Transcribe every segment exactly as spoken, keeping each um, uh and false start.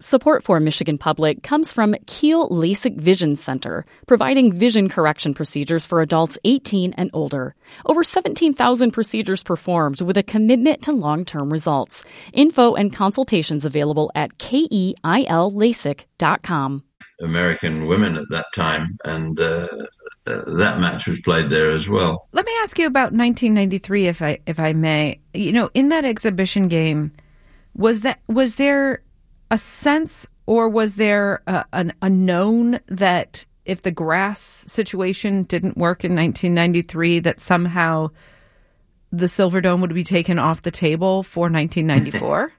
Support for Michigan Public comes from Kiel LASIK Vision Center, providing vision correction procedures for adults eighteen and older. Over seventeen thousand procedures performed with a commitment to long-term results. Info and consultations available at keil lasik dot com. American women at that time, and uh, uh, that match was played there as well. Let me ask you about nineteen ninety-three, if I if I may. You know, in that exhibition game, was that was there a sense, or was there a, an, a known that if the grass situation didn't work in nineteen ninety-three, that somehow the Silverdome would be taken off the table for nineteen ninety-four?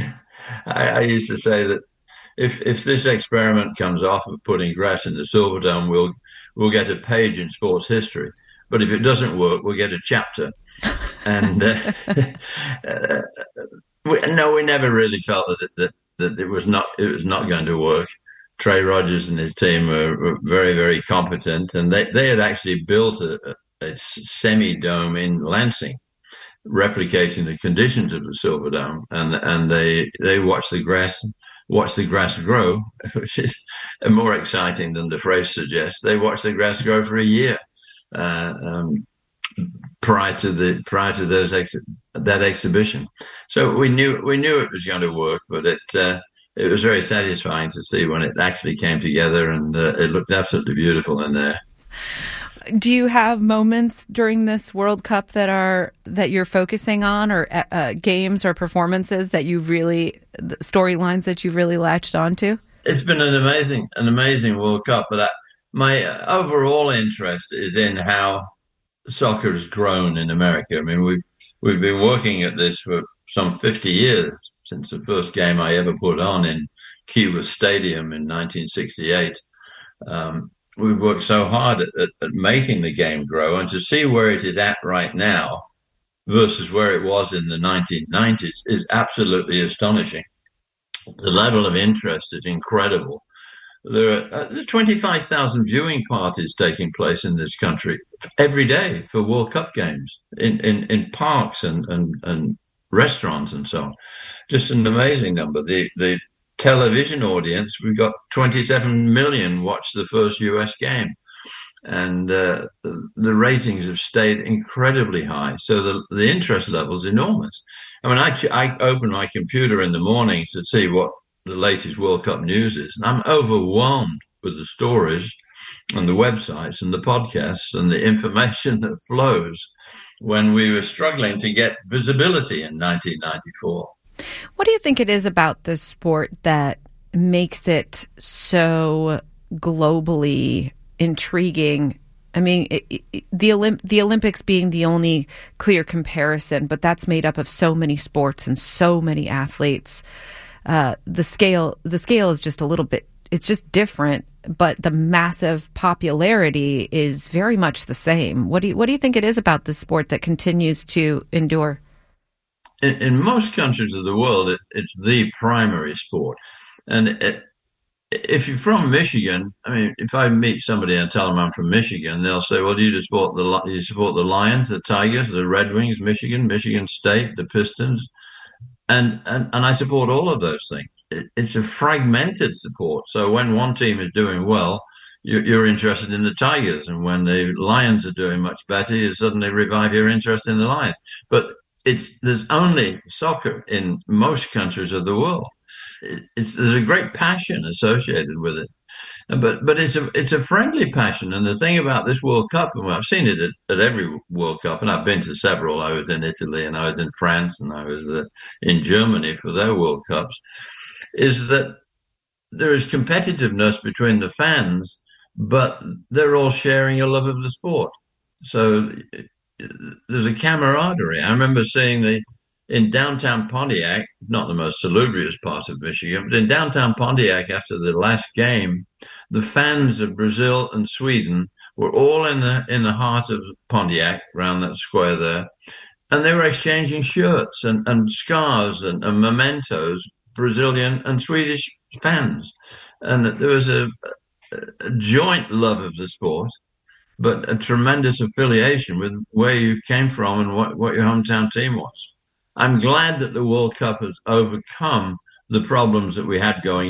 I, I used to say that if if this experiment comes off of putting grass in the Silverdome, we'll we'll get a page in sports history. But if it doesn't work, we'll get a chapter. And uh, uh, we, no, we never really felt that it, that that it was not it was not going to work. Trey Rogers and his team were, were very, very competent, and they, they had actually built a, a semi-dome in Lansing, replicating the conditions of the Silverdome, and and they they watched the grass watched the grass grow, which is more exciting than the phrase suggests. They watched the grass grow for a year uh, um, prior to the prior to those ex- that exhibition. So we knew we knew it was going to work, but it uh, it was very satisfying to see when it actually came together, and uh, it looked absolutely beautiful in there. Do you have moments during this World Cup that are that you're focusing on, or uh, games or performances that you've really storylines that you've really latched onto? It's been an amazing an amazing World Cup, but I, my overall interest is in how soccer has grown in America. I mean, we've we've been working at this for some fifty years, since the first game I ever put on in Cuba Stadium in nineteen sixty-eight. Um, we've worked so hard at, at, at making the game grow, and to see where it is at right now versus where it was in the nineteen nineties is absolutely astonishing. The level of interest is incredible. There are uh, twenty-five thousand viewing parties taking place in this country every day for World Cup games in, in, in parks and, and, and restaurants and so on. Just an amazing number. The the television audience, we've got twenty-seven million watched the first U S game, and uh, the, the ratings have stayed incredibly high. So the the interest level is enormous. I mean, I, I open my computer in the morning to see what the latest World Cup news is, and I'm overwhelmed with the stories and the websites and the podcasts and the information that flows when we were struggling to get visibility in nineteen ninety-four. What do you think it is about this sport that makes it so globally intriguing? I mean, it, it, the Olymp- the Olympics being the only clear comparison, but that's made up of so many sports and so many athletes. Uh, the scale, the scale is just a little bit, it's just different, but the massive popularity is very much the same. What do you, what do you think it is about this sport that continues to endure? In, in most countries of the world, it, it's the primary sport. And it, if you're from Michigan, I mean, if I meet somebody and tell them I'm from Michigan, they'll say, well, do you support the, you support the Lions, the Tigers, the Red Wings, Michigan, Michigan State, the Pistons? And, and and I support all of those things. It, it's a fragmented support. So when one team is doing well, you're, you're interested in the Tigers. And when the Lions are doing much better, you suddenly revive your interest in the Lions. But it's there's only soccer in most countries of the world. It, it's there's a great passion associated with it. But but it's a it's a friendly passion. And the thing about this World Cup, and I've seen it at, at every World Cup, and I've been to several. I was in Italy, and I was in France, and I was uh, in Germany for their World Cups, is that there is competitiveness between the fans, but they're all sharing a love of the sport. So there's a camaraderie. I remember seeing the in downtown Pontiac, not the most salubrious part of Michigan, but in downtown Pontiac after the last game, the fans of Brazil and Sweden were all in the in the heart of Pontiac, around that square there, and they were exchanging shirts and, and scarves and, and mementos, Brazilian and Swedish fans. And there was a, a joint love of the sport, but a tremendous affiliation with where you came from and what, what your hometown team was. I'm glad that the World Cup has overcome the problems that we had going